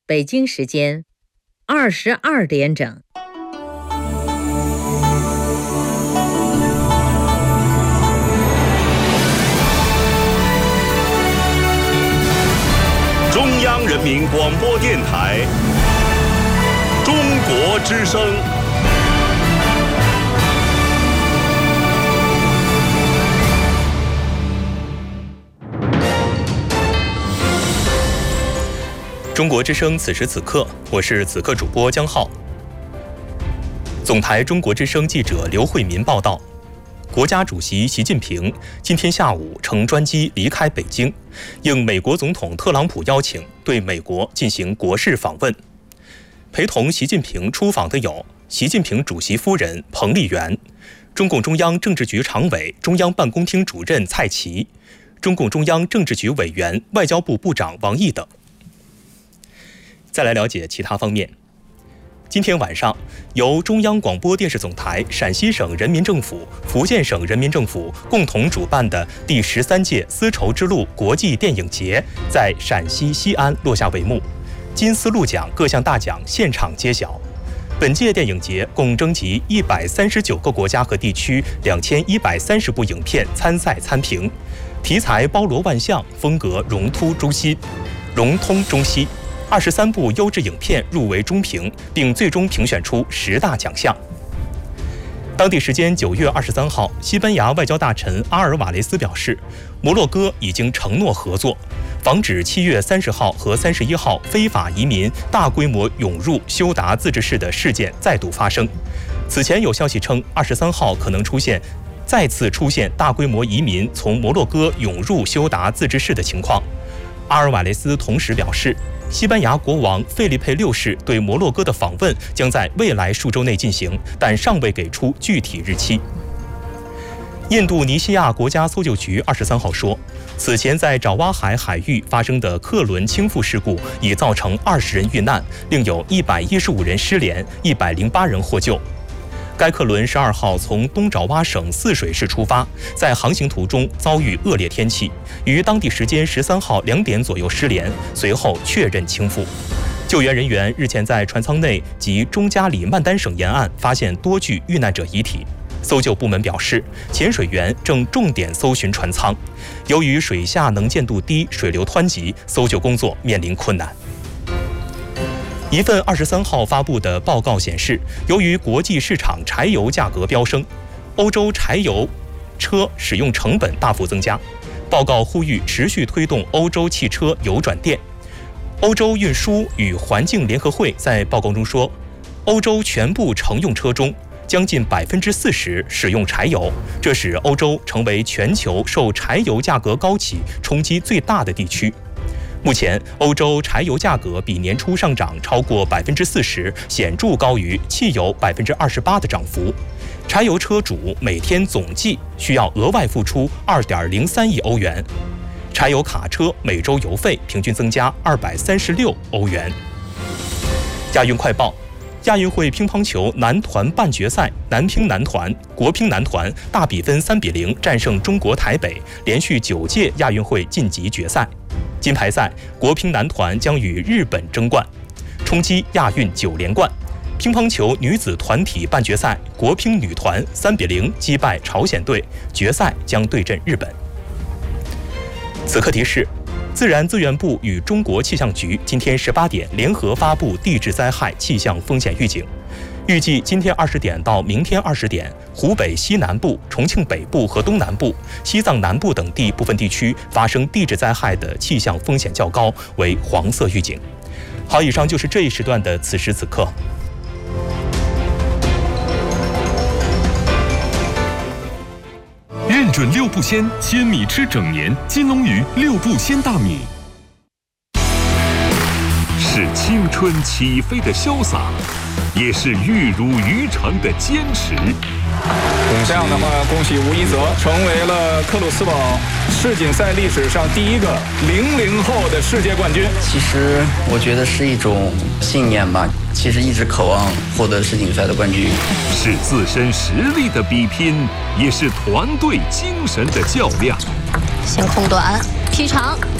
北京时间22点整。 中央人民广播电台中国之声。 中国之声此时此刻，我是此刻主播江浩。总台中国之声记者刘慧民报道，国家主席习近平今天下午乘专机离开北京，应美国总统特朗普邀请，对美国进行国事访问。陪同习近平出访的有习近平主席夫人彭丽媛、中共中央政治局常委、中央办公厅主任蔡奇、中共中央政治局委员、外交部部长王毅等。再来了解其他方面。今天晚上，由中央广播电视总台、陕西省人民政府、福建省人民政府共同主办的第13届丝绸之路国际电影节在陕西西安落下帷幕，金丝鹿奖各项大奖现场揭晓。本届电影节共征集139个国家和地区2130部影片参赛参评，题材包罗万象，风格融通中西。23部优质影片入围中评，并最终评选出10大奖项。当地时间9月23号，西班牙外交大臣阿尔瓦雷斯表示，摩洛哥已经承诺合作，防止7月30号和31号非法移民大规模涌入休达自治市的事件再度发生。此前有消息称，23号可能再次出现大规模移民从摩洛哥涌入休达自治市的情况。阿尔瓦雷斯同时表示，西班牙国王费利佩6世对摩洛哥的访问将在未来数周内进行，但尚未给出具体日期。印度尼西亚国家搜救局23号说，此前在爪哇海海域发生的客轮倾覆事故已造成20人遇难，另有115人失联，108人获救。该客轮12号从东爪哇省泗水市出发，在航行途中遭遇恶劣天气，于当地时间13号2点左右失联，随后确认倾覆。救援人员日前在船舱内及中加里曼丹省沿岸发现多具遇难者遗体。搜救部门表示，潜水员正重点搜寻船舱，由于水下能见度低、水流湍急，搜救工作面临困难。一份23号发布的报告显示，由于国际市场柴油价格飙升，欧洲柴油车使用成本大幅增加。报告呼吁持续推动欧洲汽车油转电。欧洲运输与环境联合会在报告中说，欧洲全部乘用车中将近40%使用柴油，这使欧洲成为全球受柴油价格高企冲击最大的地区。目前，欧洲柴油价格比年初上涨超过40%，显著高于汽油28%的涨幅。柴油车主每天总计需要额外付出2.03亿欧元，柴油卡车每周油费平均增加236欧元。亚运快报：亚运会乒乓球男团半决赛，男乒男团、国乒男团大比分3-0战胜中国台北，连续9届亚运会晋级决赛。金牌赛，国乒男团将与日本争冠，冲击亚运9连冠。乒乓球女子团体半决赛，国乒女团3-0击败朝鲜队，决赛将对阵日本。此刻提示：自然资源部与中国气象局今天18点联合发布地质灾害气象风险预警。预计今天20点到明天20点，湖北西南部、重庆北部和东南部、西藏南部等地部分地区发生地质灾害的气象风险较高，为黄色预警。好，以上就是这一时段的此时此刻。 认准六步鲜，鲜米吃整年。金龙鱼六步鲜大米，是青春起飞的潇洒，也是玉汝于成的坚持。 这样的话，恭喜吴一泽成为了克鲁斯堡世锦赛历史上第一个00后的世界冠军。 其实我觉得是一种信念吧，其实一直渴望获得世锦赛的冠军。 是自身实力的比拼，也是团队精神的较量。 先控短，劈长。